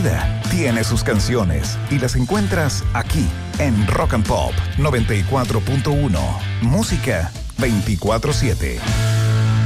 vida tiene sus canciones y las encuentras aquí en Rock and Pop 94.1. Música 24/7.